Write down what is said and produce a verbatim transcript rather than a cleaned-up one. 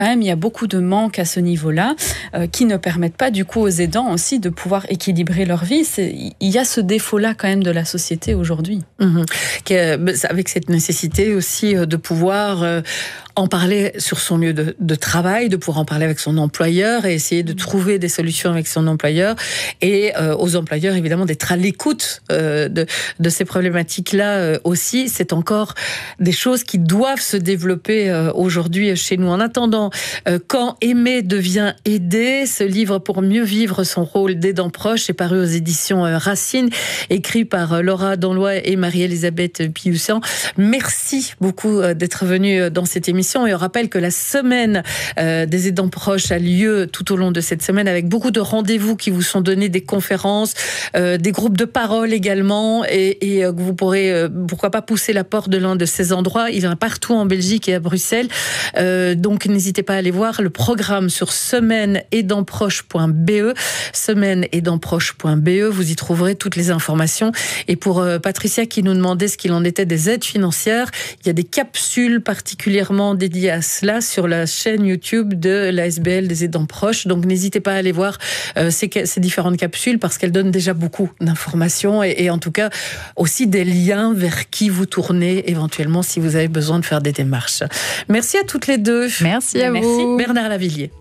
Même, il y a beaucoup de manques à ce niveau-là euh, qui ne permettent pas du coup aux aidants aussi de pouvoir équilibrer leur vie. C'est, il y a ce défaut-là quand même de la société aujourd'hui. Mmh. Avec cette nécessité aussi de pouvoir euh, en parler sur son lieu de, de travail, de pouvoir en parler avec son employeur et essayer de trouver des solutions avec son employeur, et euh, aux employeurs évidemment d'être à l'écoute euh, de, de ces problématiques-là euh, aussi. C'est encore des choses qui doivent se développer euh, aujourd'hui chez nous. En attendant, euh, Quand aimer devient aider, ce livre pour mieux vivre son rôle d'aidant proche est paru aux éditions euh, Racine, écrit par euh, Laura Danlois et Marie-Elisabeth Piussan. Merci beaucoup euh, d'être venue dans cette émission. Et on rappelle que la semaine euh, des aidants proches a lieu tout au long de cette semaine, avec beaucoup de rendez-vous qui vous sont donnés, des conférences, euh, des groupes de parole également, et, et euh, que vous pourrez, euh, pourquoi pas, pousser la porte de l'un de ces endroits. Il y en a partout en Belgique et à Bruxelles. Euh, donc n'hésitez pas à aller voir le programme sur semaine aidant proche point b e, semaine aidant proche point b e. Vous y trouverez toutes les informations. Et pour euh, Patricia qui nous demandait ce qu'il en était des aides financières, il y a des capsules particulièrement dédié à cela sur la chaîne YouTube de l'A S B L des aidants proches. Donc n'hésitez pas à aller voir euh, ces, ces différentes capsules parce qu'elles donnent déjà beaucoup d'informations et, et en tout cas aussi des liens vers qui vous tournez éventuellement si vous avez besoin de faire des démarches. Merci à toutes les deux. Merci à Merci. vous. Bernard Lavillier.